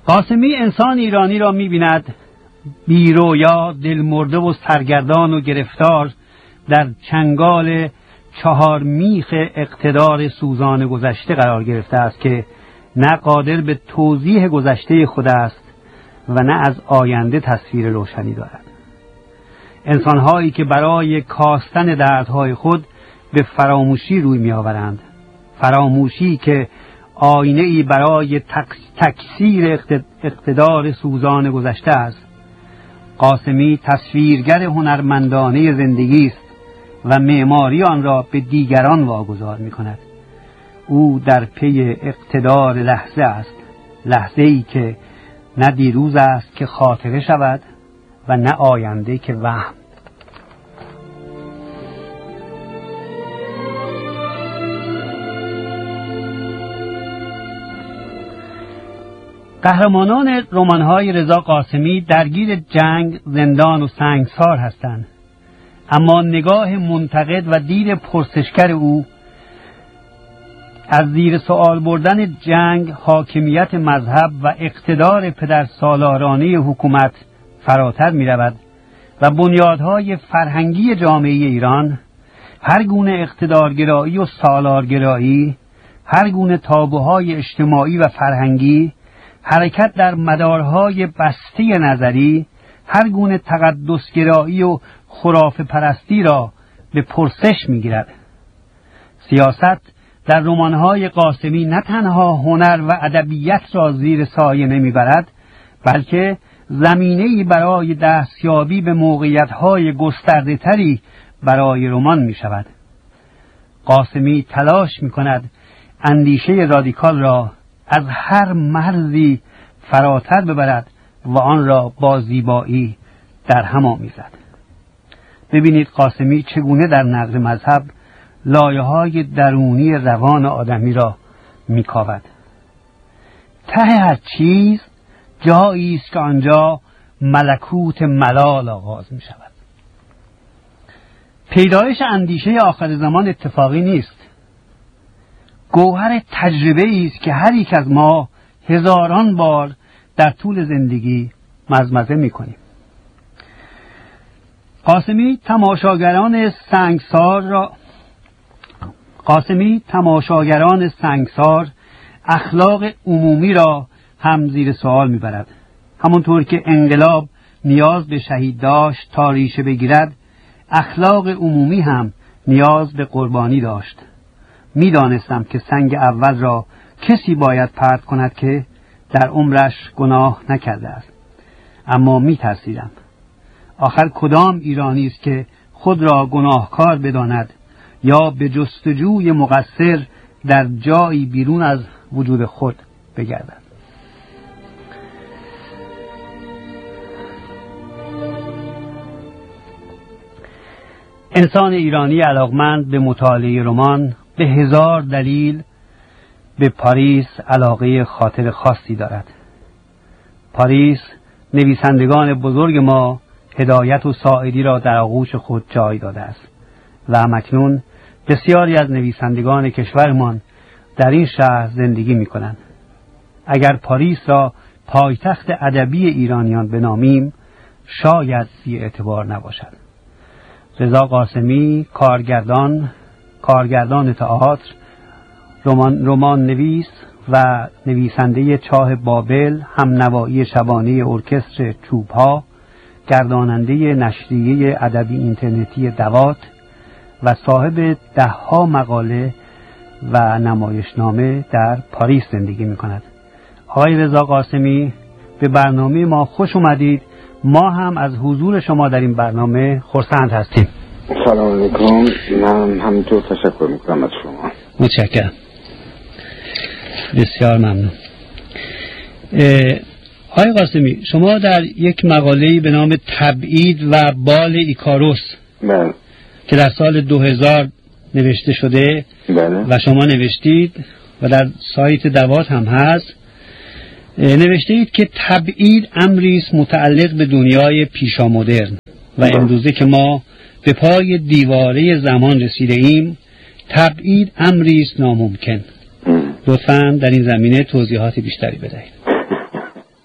قاسمی انسان ایرانی را می‌بیند بی‌رویا، دلمرده و سرگردان و گرفتار در چنگال چهار میخ اقتدار سوزان گذشته قرار گرفته است که نه قادر به توضیح گذشته خود است و نه از آینده تصویر روشنی دارد. انسان‌هایی که برای کاستن دردهای خود به فراموشی روی می‌آورند، فراموشی که آینه‌ای برای تکثیر اقتدار سوزان گذشته است. قاسمی تصویرگر هنرمندانه زندگی است و معماری آن را به دیگران واگذار می‌کند. او در پی اقتدار لحظه است، لحظه‌ای که نه دیروز است که خاطره شود و نه آینده که وهم. قهرمانان رمان‌های رضا قاسمی درگیر جنگ، زندان و سنگسار هستند، اما نگاه منتقد و دید پرسشگر او از زیر سوال بردن جنگ، حاکمیت مذهب و اقتدار پدرسالارانه حکومت فراتر می رود و بنیادهای فرهنگی جامعه ایران، هر گونه اقتدارگرایی و سالارگرایی، هر گونه تابوهای اجتماعی و فرهنگی، حرکت در مدارهای بسته نظری، هر گونه تقدسگرایی و خرافه پرستی را به پرسش می گیرد. سیاست در رمان‌های قاسمی نه تنها هنر و ادبیات را زیر سایه نمیبرد، بلکه زمینه‌ای برای دستیابی به موقعیت‌های گسترده‌تری برای رمان می‌شود. قاسمی تلاش می‌کند اندیشه رادیکال را از هر مرزی فراتر ببرد و آن را با زیبایی در هم آمیزد. ببینید قاسمی چگونه در نقد مذهب لایه‌های درونی روان آدمی را می‌کاود. ته هر چیز جایی است که آنجا ملکوت ملال آغاز می‌شود. پیدایش اندیشه آخر زمان اتفاقی نیست. گوهر تجربه‌ای است که هر یک از ما هزاران بار در طول زندگی مزمزه می‌کنیم. قاسمی تماشاگران سنگسار اخلاق عمومی را هم زیر سوال میبرد. همونطور که انقلاب نیاز به شهید داشت تا ریشه بگیرد، اخلاق عمومی هم نیاز به قربانی داشت. میدانستم که سنگ اول را کسی باید پرت کند که در عمرش گناه نکرده است، اما میترسیدم. آخر کدام ایرانی است که خود را گناهکار بداند یا به جستجوی مقصر در جایی بیرون از وجود خود بگردد؟ انسان ایرانی علاقمند به مطالعه رمان به هزار دلیل به پاریس علاقه خاطر خاصی دارد. پاریس نویسندگان بزرگ ما هدایت و ساعدی را در آغوش خود جای داده است و مکنون بسیاری از نویسندگان کشورمان در این شهر زندگی می کنند. اگر پاریس را پایتخت ادبی ایرانیان بنامیم شاید بی اعتبار نباشد. رضا قاسمی کارگردان تئاتر، رمان نویس و نویسنده چاه بابل، هم نوایی شبانه ارکستر چوبها، گرداننده نشریه ادبی اینترنتی دوات و صاحب 10 مقاله و نمایشنامه در پاریس زندگی می کند. آقای رضا قاسمی، به برنامه ما خوش اومدید. ما هم از حضور شما در این برنامه خرسند هستیم. سلام علیکم. من همینطور تشکر میکنم از شما. متشکرم. بسیار ممنون. آقای قاسمی، شما در یک مقاله‌ای به نام تبعید و بال ایکاروس که در سال 2000 نوشته شده و شما نوشتید و در سایت دوات هم هست، نوشته اید که تبعید امری است متعلق به دنیای پیشامدرن و امروزه که ما به پای دیواره زمان رسیده ایم، تبعید امری است ناممکن. لطفاً در این زمینه توضیحات بیشتری بدهید.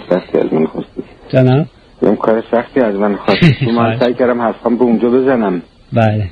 سختی از من خواستی. جانم؟ اون کار سختی از من خواستی. من سعی کردم حرفم رو اونجا بزنم. بله.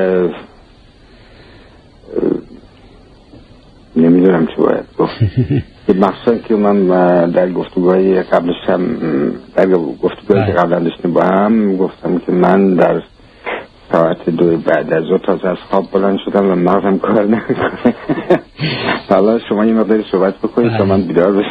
نمیدونم چی باید گفت. مخصوصا که من در گفتگوهای قبلش هم در گفتگوهایی که قبلا داشتیم با هم گفتم که من در ساعت 2 بعد از ظهر تازه از خواب بلند شدم و مغزم کار نمیکنه. حالا شما یه مقداری صحبت بکنید تا من بیدار بشم.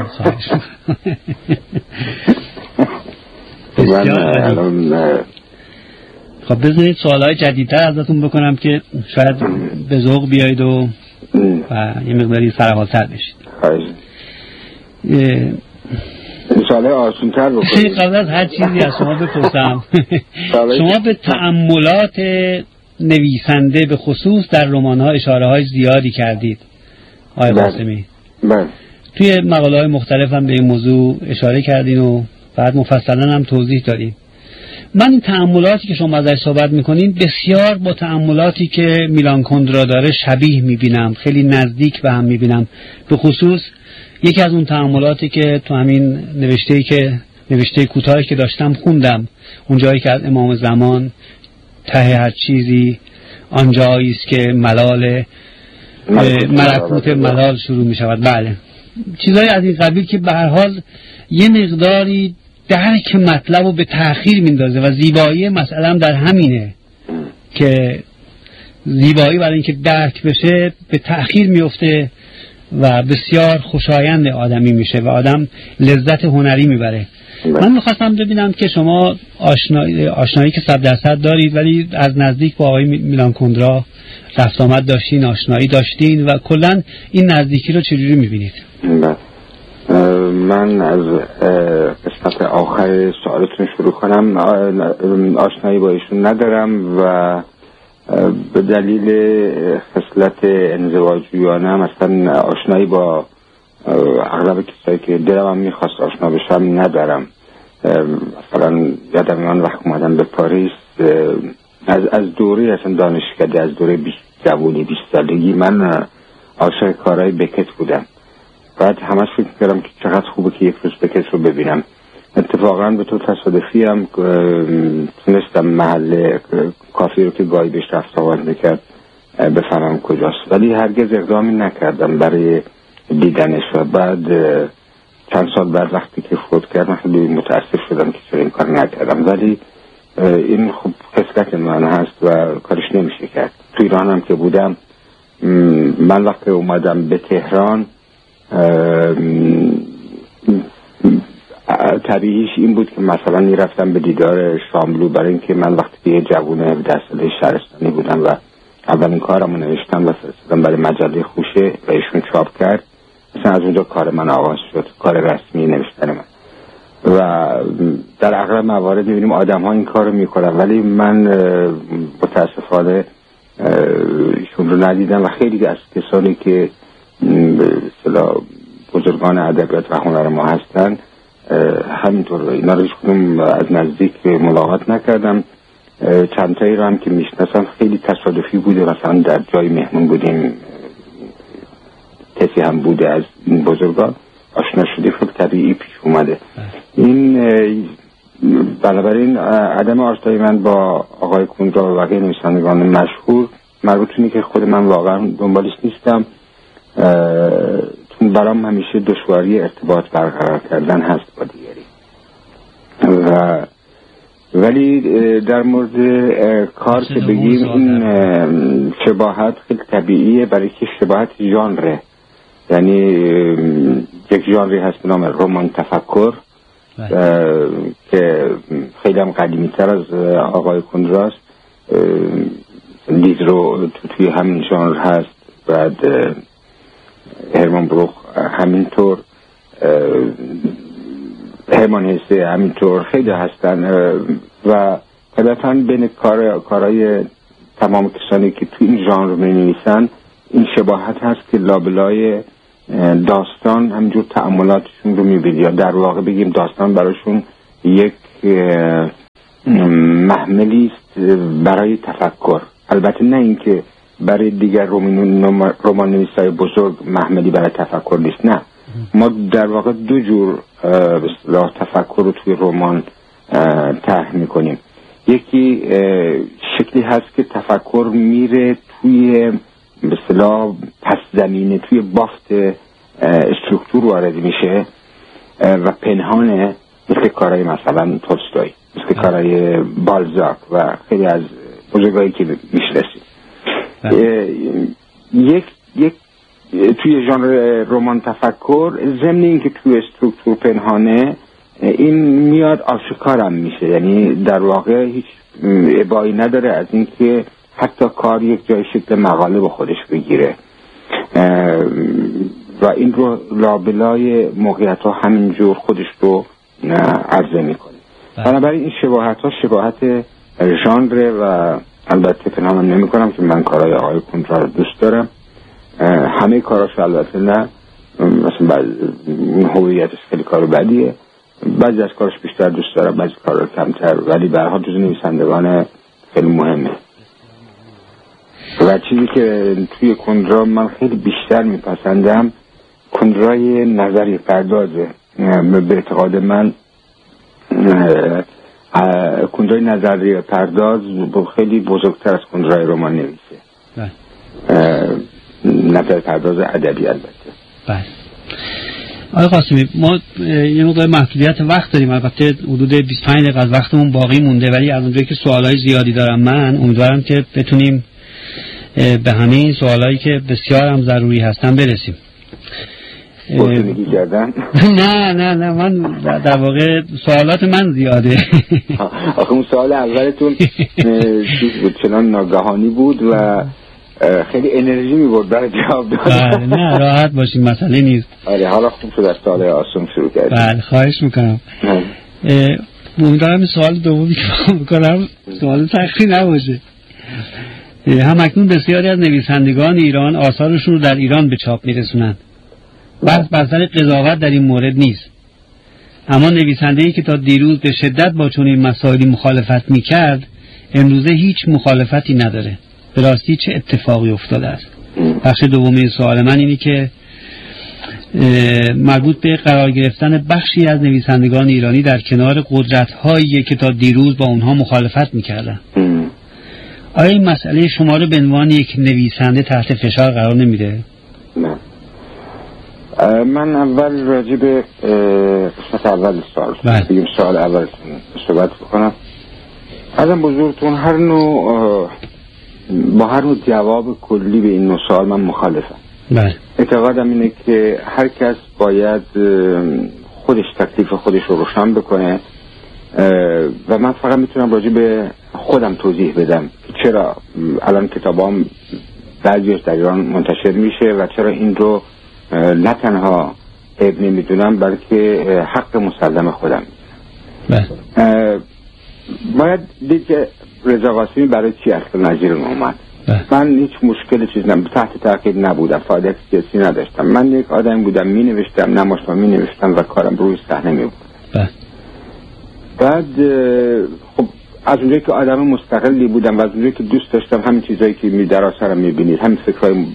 خب بذارید سوالای جدیدتر ازتون بکنم که شاید به ذوق بیایید و یه مقداری سرحال‌تر بشید. سوالای آسان‌تر بکنید. قبل از هر چیزی از شما بپرسم، شما به تأملات نویسنده به خصوص در رمان‌ها اشاره‌های زیادی کردید آقای قاسمی. بله. توی مقاله‌های مختلف هم به این موضوع اشاره کردین و بعد مفصلا هم توضیح دادین. من این تأملاتی که شما ازش صحبت میکنین بسیار با تأملاتی که میلان کندرا داره شبیه میبینم، خیلی نزدیک به هم میبینم. به خصوص یکی از اون تأملاتی که تو همین نوشته کوتاهی که داشتم خوندم، اون جایی که از امام زمان ته هر چیزی آنجایی است که ملکوت ملال شروع میشود. بله، چیزایی از این قبیل که به هر حال یه مقداری درک مطلب رو به تأخیر میندازه و زیبایی مسئله هم در همینه که زیبایی برای اینکه درک بشه به تأخیر میفته و بسیار خوشایند آدمی میشه و آدم لذت هنری میبره. من میخواستم ببینم که شما آشنایی که 100% دارید ولی از نزدیک با آقای میلان کندرا رفت آمد داشتین، آشنایی داشتین و کلا این نزدیکی رو چجوری میبینید؟ من از قسمت آخر سوالتون شروع کنم. آشنایی با ایشون ندارم و به دلیل خصلت انزواجویانه هم اصلا آشنایی با اغلب کسایی که دلم هم میخواست آشنا بشم ندارم. مثلا یادم من وقت اومدم به پاریس از دوره اصلا دانشکده، از دوره جوانی 20 سالگی من عاشق کارهای بکت بودم. بعد همش فکر کردم که چقدر خوبه که یک روز بکت رو ببینم. اتفاقا به طور تصادفی هم تونستم محل کافی رو که گاهی بهش رفت آمد میکرد بفهمم کجاست، ولی هرگز اقدامی نکردم برای دیدنش. و بعد چند سال بعد وقتی که فوت کرد من خیلی متاسف شدم که چرا این کار نکردم، ولی این خب خصلت من هست و کارش نمیشه کرد. تو ایران هم که بودم، من وقتی اومدم به تهران طبیعیش این بود که مثلا میرفتم به دیدار شاملو، برای اینکه من وقتی یه جوون 17 ساله شهرستانی بودم و اولین کارمو نوشتم و فرستادم برای مجله خوشه و ایشون چاپ کرد، مثلا از اونجا کار من آغاز شد، کار رسمی نوشتن من. و در اغلب موارد میبینیم آدم ها این کار رو میکنن، ولی من متاسفانه ایشون رو ندیدم و خیلی از کسانی که مثلا بزرگان ادبیات و هنر ما هستن همینطور اینا رو هیچکدوم از نزدیک ملاقات نکردم. چند تایی رو هم که میشناسم خیلی تصادفی بوده، مثلا در جای مهمون بودیم کسی هم بوده از این بزرگان آشنا شده، خیلی طبیعی پیش اومده. این بنابراین عدم آشنایی من با آقای کندرا و بقیه نویسندگان مشهور مربوط اینه که خود من واقعا دنبالش نیستم، چون برام همیشه دشواری ارتباط برقرار کردن هست با دیگری. ولی در مورد کار که بگیم این شباهت خیلی طبیعیه، برای که شباهت ژانره، یعنی یک ژانری هست به نام رمان تفکر که خیلی هم قدیمی تر از آقای کندراست. دیدرو توی همین ژانر هست، بعد هرمان بروخ همینطور، هرمان هسه همینطور، خیلی هستن و طبعا بین کارهای تمام کسانی که تو این ژانر می‌نویسن این شباهت هست که لابلای داستان همینجور تأملاتشون رو می‌بینی، یا در واقع بگیم داستان براشون یک محملی است برای تفکر. البته نه اینکه برای دیگر رمان نویسای بزرگ محملی برای تفکر نیست، نه، ما در واقع دو جور به اصطلاح تفکر رو توی رمان طرح میکنیم. یکی شکلی هست که تفکر میره توی به اصطلاح پس زمینه، توی بافت استرکتور وارد میشه و پنهانه، مثل کارهای مثلا تولستوی، مثل کارهای بالزاک و خیلی از بزرگایی که میشناسید. یک توی ژانر رمان تفکر، ضمن این که توی استرکتور پنهانه، این میاد آشکارم میشه، یعنی در واقع هیچ ابایی نداره از اینکه حتی کار یک جای شکل مقاله به خودش بگیره و این رو لابلای موقعیت ها همینجور خودش رو عرضه میکنه. بنابراین این شباهت ها شباهت ژانر و البته پنهان نمی کنم که من کارهای آقای کندرا رو دوست دارم، همه کاراش البته نه، مثلا هویتش خیلی کار بدیه، بعضی از کارش بیشتر دوست دارم، بعضی کارها کمتر، ولی به هر حال جزو نویسندگان خیلی مهمه. و چیزی که توی کندرا من خیلی بیشتر میپسندم کندرای نظری پردازه. به اعتقاد من کندرای نظری پرداز خیلی بزرگتر از کندرای رمان نویسه. نظر پرداز ادبی البته. بله. آقای قاسمی، ما یه مقدار محدودیت وقت داریم، البته حدود 25 دقیقه از وقتمون باقی مونده، ولی از اونجایی که سوالای زیادی دارم من امیدوارم که بتونیم به همه این سوالایی که بسیار هم ضروری هستن برسیم. گفتگو کردن؟ نه من در واقع سوالات من زیاده. آخه اون سوال اولتون چیز بود، چنان ناگهانی بود و خیلی انرژی می‌برد برای جواب دادن. نه راحت باشین، مسئله نیست. آره حالا خوب شد از سوال آسون شروع کردیم. بله خواهش میکنم. امیدوارم این سوال دومی که بکنم سوال سختی نباشه. هم اکنون بسیاری از نویسندگان ایران آثارشون رو در ایران به چاپ میرسونن. بحث بر سر قضاوت در این مورد نیست، اما نویسنده‌ای که تا دیروز به شدت با چنین مسائلی مخالفت میکرد امروزه هیچ مخالفتی نداره. به راستی چه اتفاقی افتاده است؟ بخش دومی سوال من اینی که مربوط به قرار گرفتن بخشی از نویسندگان ایرانی در کنار قدرت‌هایی که تا دیروز با اونها مخالفت میکردن. آیا این مسئله شما رو به عنوان یک نویسنده تحت فشار قرار نمیده؟ نه. من اول راجع به قسمت اول سوال اول صحبت بکنم. ازم بزرگتون با هر نوع جواب کلی به این نوع سوال من مخالفم. بله. اعتقادم اینه که هر کس باید خودش تکلیف خودش رو روشن بکنه و من فقط میتونم راجع به خودم توضیح بدم چرا الان کتابام بعضیش در ایران منتشر میشه و چرا این رو نه تنها عیب نمیدونم بلکه حق مسلم خودم. بله. باید دید که رضا قاسمی برای چی اصلا نظیر اومد. من هیچ مشکل تحت تعقیب نبودم، فعالیت سیاسی نداشتم، من یک آدم بودم، می نوشتم، نمایشنامه می نوشتم و کارم روی صحنه می بود. بعد خب از اونجایی که آدم مستقلی بودم و از اونجایی که دوست داشتم همین چیزایی که در آثارم می بینید، همین فکرهای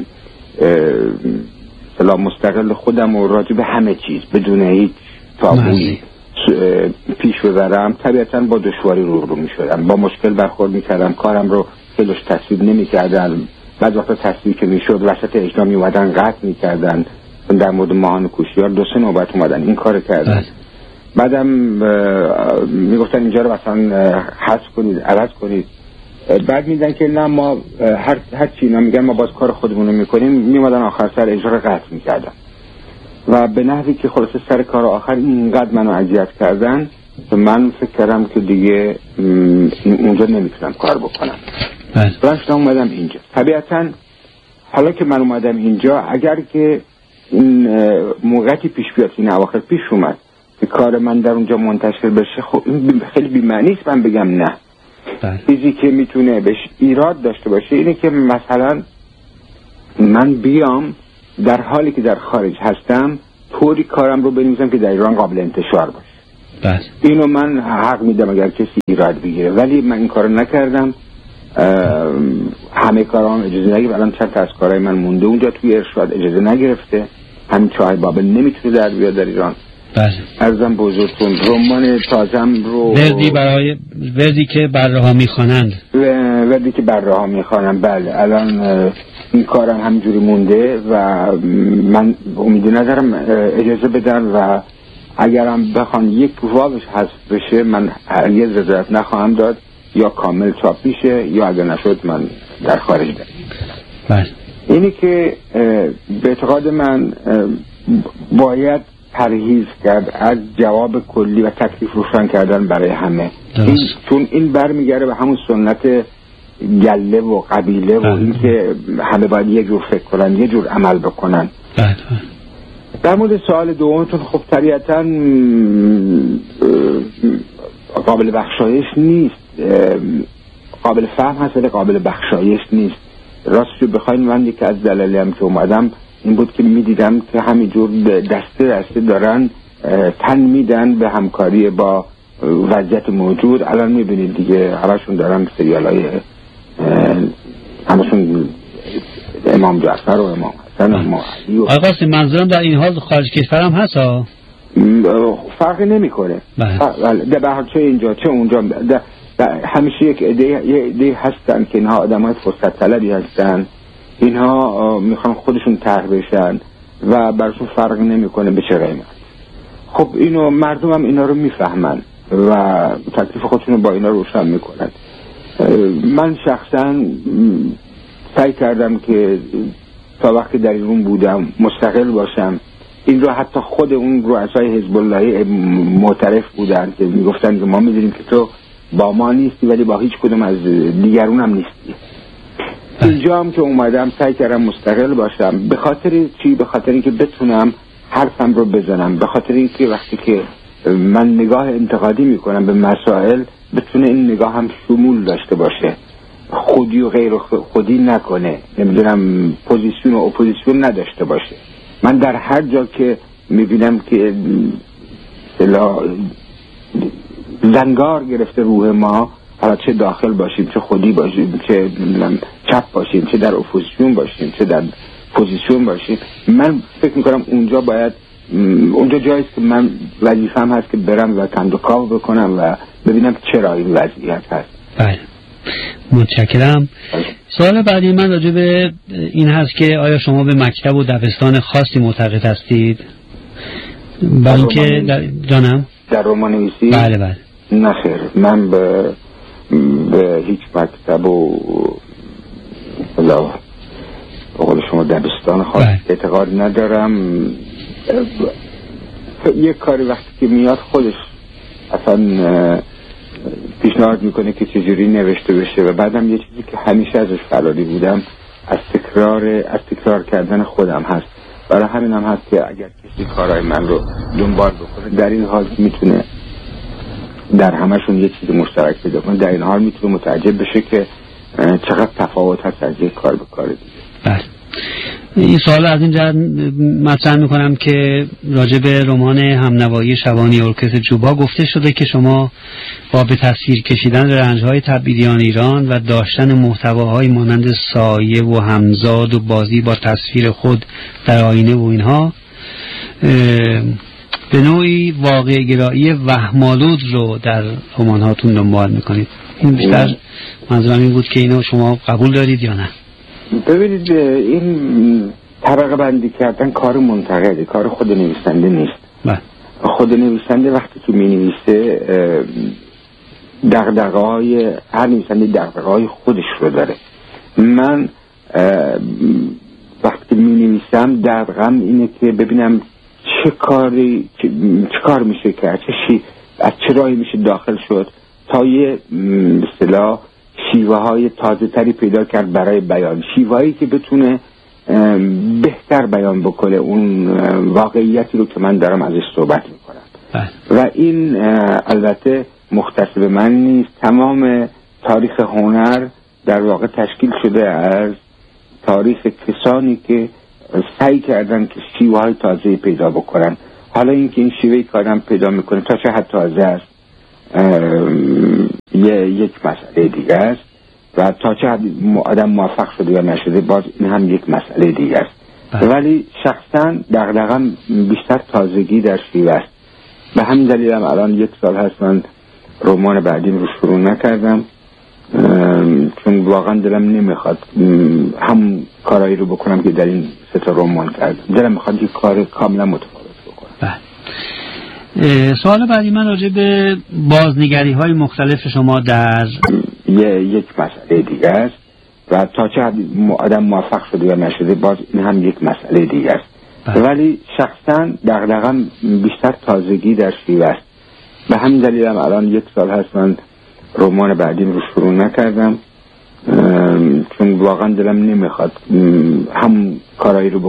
مستقل خودم و راجع به همه چیز بدون هیچ تابویی پیش ببرم، طبیعتاً با دشواری رو می شدم، با مشکل برخورد می کردم، کارم رو خیلیش تصویب نمی کردن، بعد وقتا تصویب که می شد وسط اجرا می اومدن قطع می کردن. در مورد ماهان کوشیار 2-3 نوبت اومدن این کار کردن. بعدم می گفتن اینجا رو مثلا حذف کنید، عوض کنید، بعد میدن که نه ما هر چی اینا میگن ما باز کار خودمون رو میکنیم، میومدن آخر سر اجرا رو قطع میکردن و به نحوی که خلاصه سر کار آخر اینقدر منو اذیت کردن که من فکر کردم که دیگه اونجا نمیتونم کار بکنم. رفتم اومدم اینجا. طبیعتا حالا که من اومدم اینجا، اگر که این موقعی پیش بیاد، این اواخر پیش اومد که کار من در اونجا منتشر بشه، خب این خیلی بی‌معنی است من بگم نه. چیزی که میتونه بهش ایراد داشته باشه اینه که مثلا من بیام در حالی که در خارج هستم طوری کارم رو بنویسم که در ایران قابل انتشار باشه. اینو من حق میدم اگر کسی ایراد بگیره، ولی من این کارو نکردم. همه کارام اجازه نگرفت. الان چند تا از کارهای من مونده اونجا توی ارشاد، اجازه نگرفته. هم چای بابل نمیتونه در بیاد در ایران. بله. ارزم بزرگتون رمان تازم رو وردی که بره ها میخوانند. وردی که بره ها میخوانند. بله الان این کارم همجوری مونده و من امیدی ندارم اجازه بدن و اگرم بخوان یک واوش حذف بشه من هرگز رضایت نخواهم داد، یا کامل چاپ میشه یا اگر نشد من در خارج برم. بله. اینی که به اعتقاد من باید پرهیز کرد از جواب کلی و تکلیف روشن کردن برای همه. چون این برمیگره به همون سنت گله و قبیله و این که همه باید یه جور فکر کنن، یه جور عمل بکنن. در مورد سوال دومتون خب طبیعتاً قابل بخشایش نیست، قابل فهم هست ولی قابل بخشایش نیست. راستش بخواین من یکی از دلایلم که اومدم این بود که میدیدم که همینجور دسته دارن تن میدن به همکاری با وضعیت موجود. الان میبینید دیگه همشون دارن سریالای همشون امام جعفر و امام حسن و امام علی. آقا قاسم منظورم در این حال خارج کشور هم هست ها؟ فرقی نمیکنه. بله. به هر چه اینجا چه اونجا همیشه یک ایده هستن که اینها آدمای فرصت طلبی هستن، اینها میخوان خودشون طرح بشن و براشون فرق نمیکنه به چه قیمت. خب اینو مردم هم اینا رو میفهمن و تکلیف خودشون رو با اینا روشن میکنن. من شخصا سعی کردم که تا وقتی در ایران بودم مستقل باشم. این رو حتی خود اون رؤسای حزب الله معترف بودن که میگفتن که ما میدونیم که تو با ما نیستی ولی با هیچ کدوم از دیگرون هم نیستی. اینجا هم که اومدم سعی کردم مستقل باشم. به خاطر چی؟ به خاطر اینکه بتونم حرفم رو بزنم، به خاطر اینکه وقتی که من نگاه انتقادی میکنم به مسائل بتونه این نگاه هم شمول داشته باشه، خودی و غیر خودی نکنه، نمیدونم پوزیشن و اپوزیسیون نداشته باشه. من در هر جا که میبینم که زنگار گرفته روح ما، حالا چه داخل باشیم چه خودی باشیم چه چپ باشیم چه در اپوزیسیون باشیم چه در پوزیشن باشیم، من فکر میکنم اونجا جاییست که من وظیفه‌ام هست که برم و کندوکاو بکنم و ببینم چرا این وضعیت هست. بله متشکرم. سوال بعدی من راجع به این هست که آیا شما به مکتب و دبستان خاصی معتقد هستید؟ برای اینکه جانم در رمان نویسی؟ بله بله. نه خیر، من به هیچ مکتب و قول شما دبستان خاصی اعتقاد ندارم. یک کاری وقتی که میاد خودش اصلا پیشنهاد میکنه که چجوری نوشته بشه و بعدم یه چیزی که همیشه ازش فراری بودم از تکرار کردن خودم هست. برای همین هم هست که اگر کسی کارهای من رو دنبال بکنه در این حال میتونه در همشون یه چیز مشترک پیدا کنه، در این حال میتونه متعجب بشه که چقدر تفاوت هست از یک کار به کار دیگه. بله. این سوال از این جهت مطرح میکنم که راجع به رمان همنوایی شبانی ارکستر جوبا گفته شده که شما با به تصویر کشیدن رنج‌های تبعیدیان ایران و داشتن محتواهای مانند سایه و همزاد و بازی با تصویر خود در آینه و اینها به نوعی واقع گرایی وهم‌آلود رو در رمان‌هاتون دنبال میکنید. این بیشتر منظورم این بود که اینو شما قبول دارید یا نه؟ ببینید این طبقه بندی کردن کار منتقده، کار خود نویسنده نیست. خود نویسنده وقتی که می نویسه دغدغه‌های هر نویسنده دغدغه‌های خودش رو داره. من وقتی می نویسم دغدغه‌م اینه که ببینم چه کار میشه کرد، از چه راهی میشه داخل شد تا یه اصطلاح شیوه های تازه تری پیدا کرد برای بیان، شیوه هایی که بتونه بهتر بیان بکنه اون واقعیتی رو که من دارم ازش صحبت میکنم. و این البته مختص به من نیست، تمام تاریخ هنر در واقع تشکیل شده از تاریخ کسانی که سعی کردن که شیوه های تازه پیدا بکنن. حالا اینکه این شیوه کارم پیدا میکنه تا چه حد تازه است یک مسئله دیگه است و تا چه حد آدم موفق شده یا نشده باز این هم یک مسئله دیگه است. ولی شخصا دغدغه‌ام بیشتر تازگی در شیوه است. به همین دلیل هم الان 1 سال هست من رمان بعدیم رو شروع نکردم، چون واقعا دلم نمیخواد هم کارایی رو بکنم که در این 3 تا رمان کردم. دلم میخواد یک کار کاملا متفاوت بکنم. سوال بعدی من راجع به بازنگری های مختلف شما در یک مسئله دیگه است و تا چه حد آدم موفق شده یا نشده باز این هم یک مسئله دیگه است. ولی شخصا دغدغه‌ام بیشتر تازگی در شیوه است. به همین دلیل هم الان 1 سال هست من رمان بعدیم رو شروع نکردم، چون واقعا دلم نمیخواد هم کارایی رو